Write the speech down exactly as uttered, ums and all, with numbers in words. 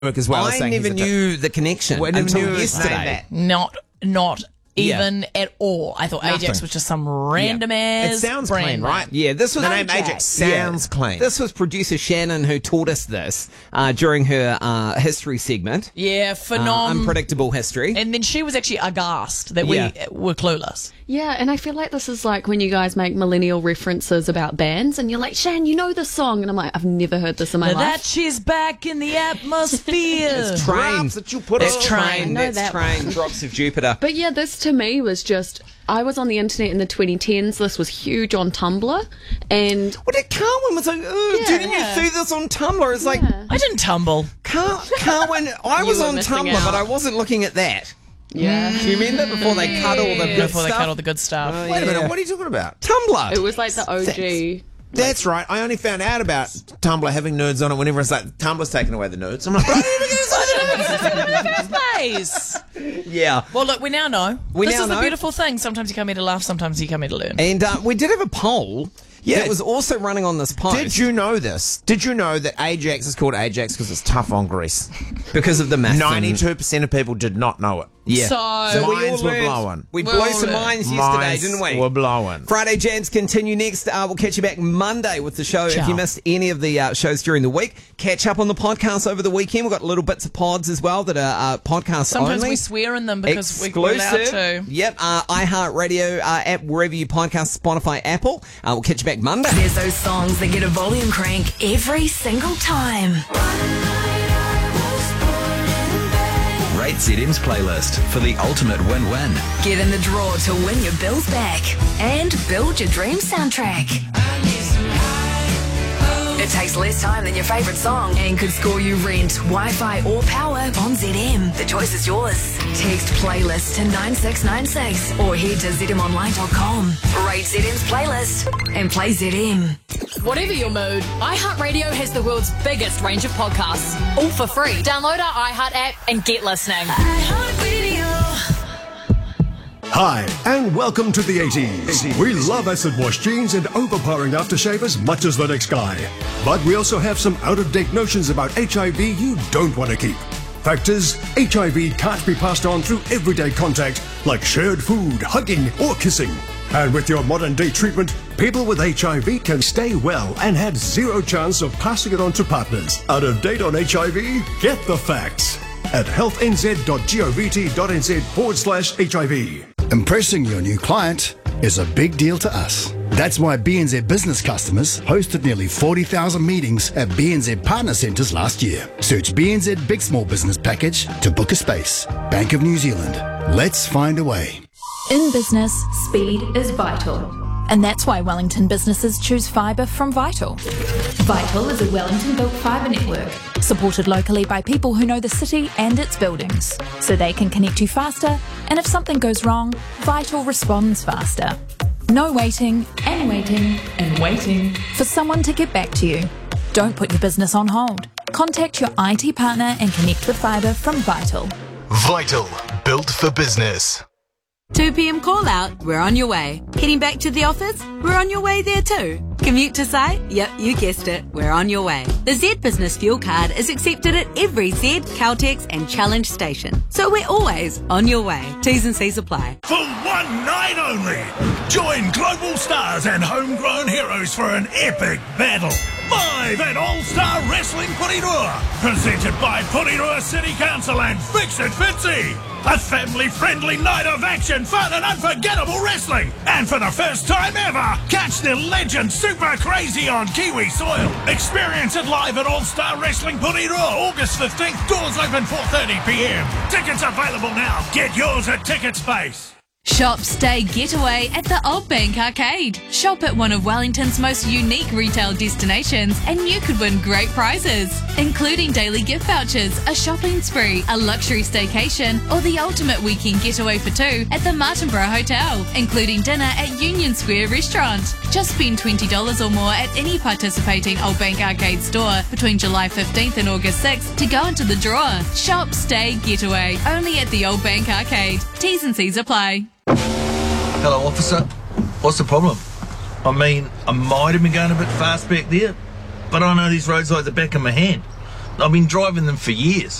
as well. I never knew the connection well, never until knew yesterday. Not, not even Yeah. at all. I thought Nothing. Ajax was just some random It ass sounds brand clean, name. right? Yeah, this was The name Ajax sounds clean. This was producer Shannon who taught us this uh, during her uh, history segment. Yeah, Uh, phenom. unpredictable history. And then she was actually aghast that Yeah. we were clueless. Yeah, and I feel like this is like when you guys make millennial references about bands and you're like, Shan, you know this song? And I'm like, I've never heard this in my Now life. that she's back in the atmosphere. It's train. Drops that you put It's on. train. train. I know That's that train. Drops of Jupiter. But yeah, this to me was just, I was on the internet in the twenty tens. This was huge on Tumblr. And Well, that Carwin was like, oh, Yeah, didn't yeah. you see this on Tumblr? It's like, Yeah. I didn't tumble. Car- Carwin, I You was were on missing Tumblr, out. but I wasn't looking at that. yeah, Do you remember before they cut all the good Before they stuff? cut all the good stuff. Oh, Wait a yeah. minute, what are you talking about? Tumblr. it was like the O G. That's right. I only found out about Tumblr having nerds on it whenever it's like, Tumblr's taking away the nerds. I'm like, but I didn't even get First place. Yeah. Well, look, we now know. We this now is know. the beautiful thing. Sometimes you come here to laugh, sometimes you come here to learn. And uh, we did have a poll Yeah. that was also running on this post. Did you know this? Did you know that Ajax is called Ajax because it's tough on grease? Because of the math. ninety-two percent of people did not know it. Yeah. So- we all Minds were learned- blowing. We We blew all some learned. minds yesterday, Minds didn't we? were blowing. Friday jams continue next. Uh, we'll catch you back Monday with the show. If Ciao. you missed any of the uh, shows during the week, catch up on the podcast over the weekend. We've got little bits of pods as well that are uh, podcast Sometimes only. we swear in them because Exclusive. we're allowed to. Yep. Uh, iHeartRadio uh, app, wherever you podcast, Spotify, Apple. Uh, we'll catch you back Monday. There's those songs that get a volume crank every single time. Rate Z M's playlist for the ultimate win-win. Get in the draw to win your bills back and build your dream soundtrack. It takes less time than your favourite song and could score you rent, Wi-Fi or power on Z M. The choice is yours. Text playlist to nine six nine six or head to z m online dot com. Rate Z M's playlist and play Z M. Whatever your mood, iHeartRadio has the world's biggest range of podcasts, all for free. Download our iHeart app and get listening. Hi, and welcome to the eighties. We love acid wash jeans and overpowering aftershave as much as the next guy. But we also have some out-of-date notions about H I V you don't want to keep. Fact is, H I V can't be passed on through everyday contact like shared food, hugging, or kissing. And with your modern-day treatment, people with H I V can stay well and had zero chance of passing it on to partners. Out of date on H I V? Get the facts at healthnz.govt.nz forward slash HIV. Impressing your new client is a big deal to us. That's why B N Z business customers hosted nearly forty thousand meetings at B N Z partner centres last year. Search B N Z Big Small Business Package to book a space. Bank of New Zealand. Let's find a way. In business, speed is vital. And that's why Wellington businesses choose fibre from Vital. Vital is a Wellington-built fibre network, supported locally by people who know the city and its buildings, so they can connect you faster, and if something goes wrong, Vital responds faster. No waiting, and waiting, and waiting for someone to get back to you. Don't put your business on hold. Contact your I T partner and connect with fibre from Vital. Vital, built for business. two p.m. call out, we're on your way. Heading back to the office, we're on your way there too. Commute to site? Yep, you guessed it, we're on your way. The Z Business Fuel Card is accepted at every Z, Caltex and Challenge station. So we're always on your way. T's and C's apply. For one night only, join global stars and homegrown heroes for an epic battle. Live at All-Star Wrestling Porirua, presented by Porirua City Council and Fix It Fitzy. A family-friendly night of action, fun and unforgettable wrestling. And for the first time ever, catch the legend Super Crazy on Kiwi soil. Experience it live at All-Star Wrestling Porirua, August fifteenth. Doors open four thirty p.m. Tickets available now. Get yours at Ticket Space. Shop, stay, get away at the Old Bank Arcade. Shop at one of Wellington's most unique retail destinations and you could win great prizes, including daily gift vouchers, a shopping spree, a luxury staycation, or the ultimate weekend getaway for two at the Martinborough Hotel, including dinner at Union Square Restaurant. Just spend twenty dollars or more at any participating Old Bank Arcade store between July fifteenth and August sixth to go into the draw. Shop, stay, get away. Only at the Old Bank Arcade. T's and C's apply. Hello, officer. What's the problem? I mean, I might have been going a bit fast back there, but I know these roads like the back of my hand. I've been driving them for years.